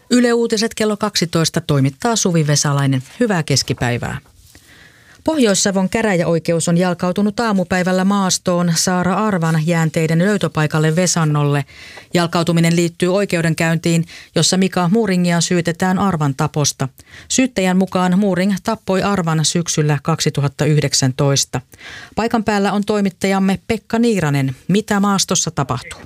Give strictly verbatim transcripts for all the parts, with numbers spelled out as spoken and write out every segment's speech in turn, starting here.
Yle Uutiset kello kaksitoista toimittaa Suvi Vesalainen. Hyvää keskipäivää. Pohjois-Savon käräjäoikeus on jalkautunut aamupäivällä maastoon Saara Arvan jäänteiden löytöpaikalle Vesannolle. Jalkautuminen liittyy oikeudenkäyntiin, jossa Mika Muuringia syytetään Arvan taposta. Syyttäjän mukaan Muuring tappoi Arvan syksyllä kaksituhattayhdeksäntoista. Paikan päällä on toimittajamme Pekka Niiranen. Mitä maastossa tapahtuu?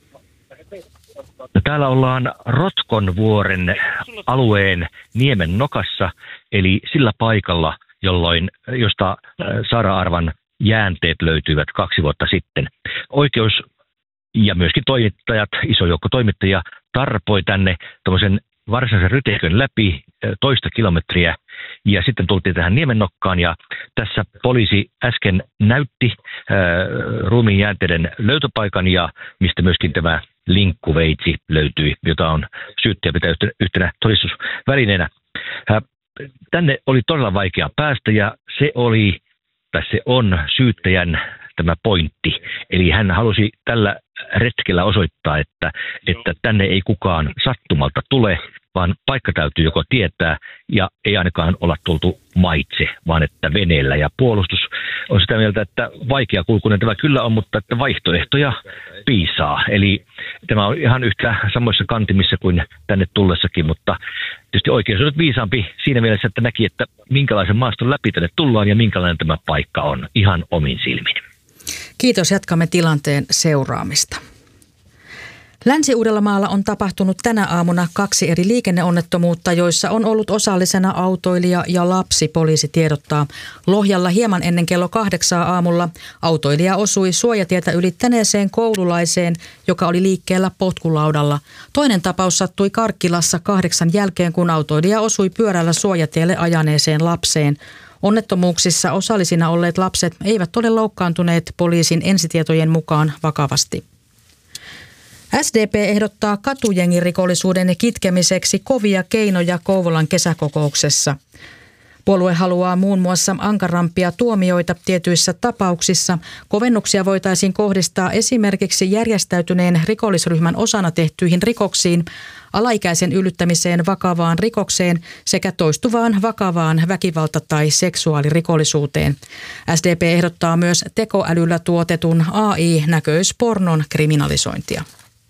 Täällä ollaan Rotkonvuoren alueen niemen nokassa, eli sillä paikalla, jolloin, josta Saara Arvan jäänteet löytyivät kaksi vuotta sitten. Oikeus ja myöskin toimittajat, iso joukko toimittajia, tarpoi tänne tuommoisen varsinaisen ryteikön läpi toista kilometriä ja sitten tultiin tähän niemennokkaan ja tässä poliisi äsken näytti äh, ruumiin jäänteiden löytöpaikan ja mistä myöskin tämä linkkuveitsi löytyi, jota on syyttäjä pitää yhtenä todistusvälineenä. Äh, tänne oli todella vaikea päästä ja se oli, tai se on syyttäjän tämä pointti. Eli hän halusi tällä retkellä osoittaa, että, että tänne ei kukaan sattumalta tule, vaan paikka täytyy joko tietää ja ei ainakaan olla tultu maitse, vaan että veneellä. Ja puolustus on sitä mieltä, että vaikea kulkunen tämä kyllä on, mutta että vaihtoehtoja piisaa. Eli tämä on ihan yhtä samoissa kantimissa kuin tänne tullessakin, mutta tietysti oikeus on nyt viisaampi siinä mielessä, että näki, että minkälaisen maaston läpi tänne tullaan ja minkälainen tämä paikka on ihan omin silmin. Kiitos, jatkamme tilanteen seuraamista. Länsi-Uudellamaalla on tapahtunut tänä aamuna kaksi eri liikenneonnettomuutta, joissa on ollut osallisena autoilija ja lapsi, poliisi tiedottaa. Lohjalla hieman ennen kello kahdeksaa aamulla autoilija osui suojatietä ylittäneeseen koululaiseen, joka oli liikkeellä potkulaudalla. Toinen tapaus sattui Karkkilassa kahdeksan jälkeen, kun autoilija osui pyörällä suojatielle ajaneeseen lapseen. Onnettomuuksissa osallisina olleet lapset eivät ole loukkaantuneet poliisin ensitietojen mukaan vakavasti. S D P ehdottaa katujengirikollisuuden kitkemiseksi kovia keinoja Kouvolan kesäkokouksessa. Puolue haluaa muun muassa ankarampia tuomioita tietyissä tapauksissa. Kovennuksia voitaisiin kohdistaa esimerkiksi järjestäytyneen rikollisryhmän osana tehtyihin rikoksiin, alaikäisen yllyttämiseen vakavaan rikokseen sekä toistuvaan vakavaan väkivalta- tai seksuaalirikollisuuteen. S D P ehdottaa myös tekoälyllä tuotetun A I-näköispornon kriminalisointia.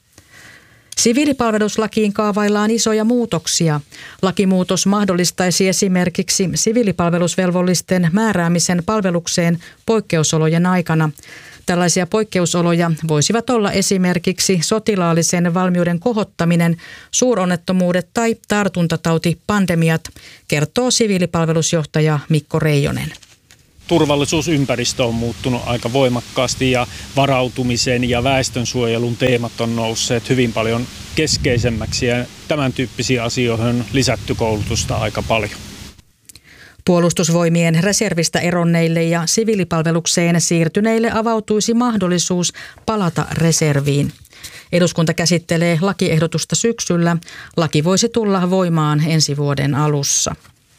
Siviilipalveluslakiin kaavaillaan isoja muutoksia. Lakimuutos mahdollistaisi esimerkiksi siviilipalvelusvelvollisten määräämisen palvelukseen poikkeusolojen aikana. Tällaisia poikkeusoloja voisivat olla esimerkiksi sotilaallisen valmiuden kohottaminen, suuronnettomuudet tai tartuntatautipandemiat, kertoo siviilipalvelusjohtaja Mikko Reijonen. Turvallisuusympäristö on muuttunut aika voimakkaasti ja varautumisen ja väestönsuojelun teemat on nousseet hyvin paljon keskeisemmäksi ja tämän tyyppisiin asioihin on lisätty koulutusta aika paljon. Puolustusvoimien reservistä eronneille ja siviilipalvelukseen siirtyneille avautuisi mahdollisuus palata reserviin. Eduskunta käsittelee lakiehdotusta syksyllä. Laki voisi tulla voimaan ensi vuoden alussa.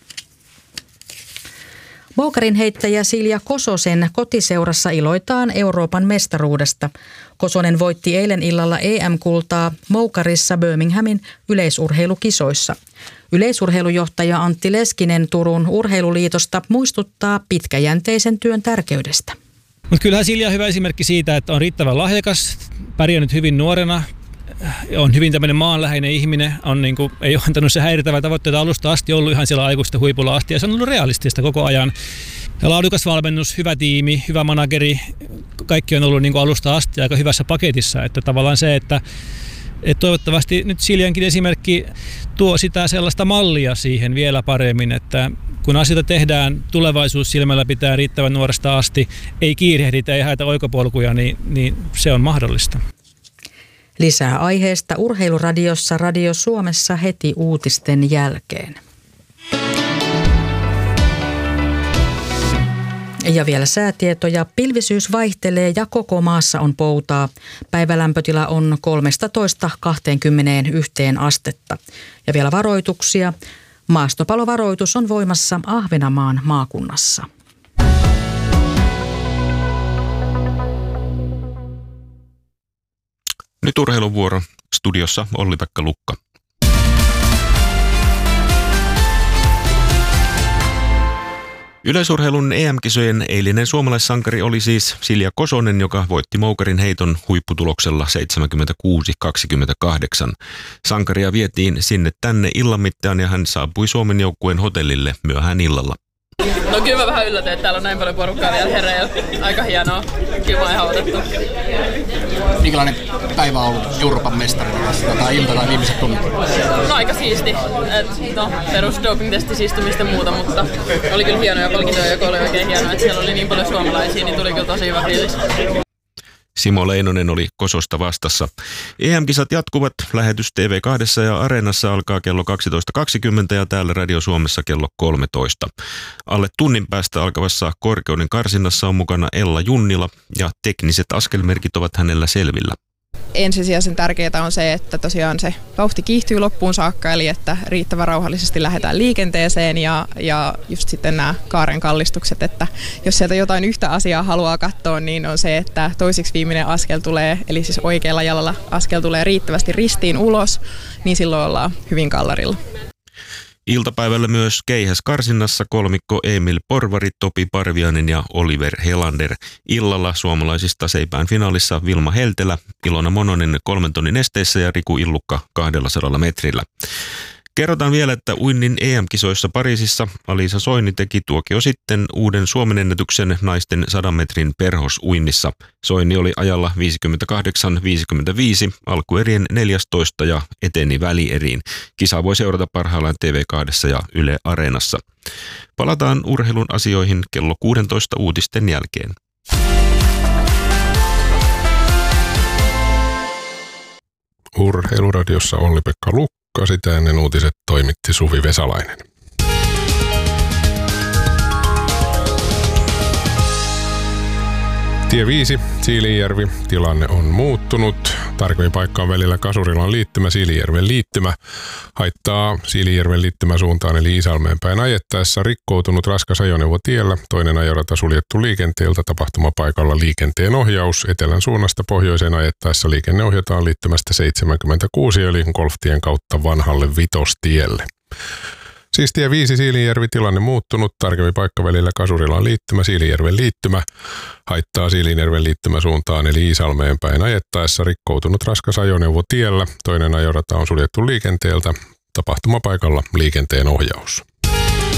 Boukarin heittäjä Silja Kososen kotiseurassa iloitaan Euroopan mestaruudesta. Kosonen voitti eilen illalla E M-kultaa Boukarissa Birminghamin yleisurheilukisoissa. Yleisurheilujohtaja Antti Leskinen Turun urheiluliitosta muistuttaa pitkäjänteisen työn tärkeydestä. Mutta kyllähän Silja on hyvä esimerkki siitä, että on riittävän lahjakas, pärjännyt hyvin nuorena, on hyvin tämmöinen maanläheinen ihminen, on niin kuin, ei ole antanut se häirittävää tavoitteita alusta asti, ollut ihan siellä aikuisten huipulla asti ja se on ollut realistista koko ajan. Ja laadukas valmennus, hyvä tiimi, hyvä manageri, kaikki on ollut niin kuin alusta asti aika hyvässä paketissa, että tavallaan se, että että toivottavasti nyt Siljankin esimerkki tuo sitä sellaista mallia siihen vielä paremmin, että kun asioita tehdään tulevaisuus silmällä pitää riittävän nuoresta asti, ei kiirehditä, ei haeta oikopolkuja, niin, niin se on mahdollista. Lisää aiheesta Urheiluradiossa Radio Suomessa heti uutisten jälkeen. Ja vielä säätietoja. Pilvisyys vaihtelee ja koko maassa on poutaa. Päivälämpötila on kolmetoista kaksikymmentäyksi astetta. Ja vielä varoituksia. Maastopalovaroitus on voimassa Ahvenanmaan maakunnassa. Nyt urheiluvuoro. Studiossa Olli-Pekka Lukka. Yleisurheilun E M-kisojen eilinen suomalaissankari oli siis Silja Kosonen, joka voitti moukarin heiton huipputuloksella seitsemänkymmentäkuusi kaksikymmentäkahdeksan. Sankaria vietiin sinne tänne illan mittaan ja hän saapui Suomen joukkueen hotellille myöhään illalla. No kyllä mä vähän yllätyin, että täällä on näin paljon porukkaa vielä hereillä. Aika hienoa. Kyllä mä oon ihan odotettu. Minkälainen päivä on ollut Euroopan mestarina tässä tota, ilta tai viimeiset tunnit? No aika siisti. Et, no, perus doping-testi istumista ja muuta, mutta oli kyllä hienoja palkintoja, joka oli oikein hienoa, että siellä oli niin paljon suomalaisia, niin tuli kyllä tosi hyvä fiilis. Simo Leinonen oli Kososta vastassa. E M-kisat jatkuvat. Lähetys T V kaksi ja Areenassa alkaa kello kaksitoista kaksikymmentä ja täällä Radio Suomessa kello kolmetoista. Alle tunnin päästä alkavassa korkeuden karsinnassa on mukana Ella Junnila ja tekniset askelmerkit ovat hänellä selvillä. Ensisijaisen tärkeää on se, että tosiaan se vauhti kiihtyy loppuun saakka, eli että riittävän rauhallisesti lähdetään liikenteeseen ja, ja just sitten nämä kaaren kallistukset, että jos sieltä jotain yhtä asiaa haluaa katsoa, niin on se, että toisiksi viimeinen askel tulee, eli siis oikealla jalalla askel tulee riittävästi ristiin ulos, niin silloin ollaan hyvin kallarilla. Iltapäivällä myös keihäskarsinnassa kolmikko Emil Porvari, Topi Parviainen ja Oliver Helander. Illalla suomalaisista seipään finaalissa Vilma Heltelä, Ilona Mononen kolmen tonnin esteissä ja Riku Illukka kahdellasadalla metrillä. Kerrotaan vielä, että uinnin E M-kisoissa Pariisissa Alisa Soini teki tuokio sitten uuden Suomen ennätyksen naisten sadan metrin perhosuinnissa. Soini oli ajalla viisikymmentäkahdeksan viisikymmentäviisi, alkuerien neljästoista ja eteni välieriin. Kisa voi seurata parhaillaan T V kaksi ja Yle Areenassa. Palataan urheilun asioihin kello kuusitoista uutisten jälkeen. Urheiluradiossa Olli-Pekka Lukka. Sitä ennen uutiset toimitti Suvi Vesalainen. Tie viisi, Siilinjärvi. Tilanne on muuttunut. Tarkoin paikka on välillä Kasurilan liittymä, Siilinjärven liittymä. Haittaa Siilinjärven liittymäsuuntaan eli Iisalmeen päin ajettaessa rikkoutunut raskas ajoneuvo tiellä. Toinen ajorata suljettu liikenteeltä, tapahtumapaikalla liikenteen ohjaus. Etelän suunnasta pohjoiseen ajettaessa liikenne ohjataan liittymästä seitsemänkymmentäkuusi eli Golftien kautta vanhalle Vitostielle. Siis tie viisi Siilinjärvi, tilanne muuttunut. Tarkemmin paikka välillä Kasurilan liittymä, Siilinjärven liittymä. Haittaa Siilinjärven liittymäsuuntaan eli Iisalmeen päin ajettaessa rikkoutunut raskas ajoneuvo tiellä. Toinen ajorata on suljettu liikenteeltä. Tapahtumapaikalla liikenteen ohjaus.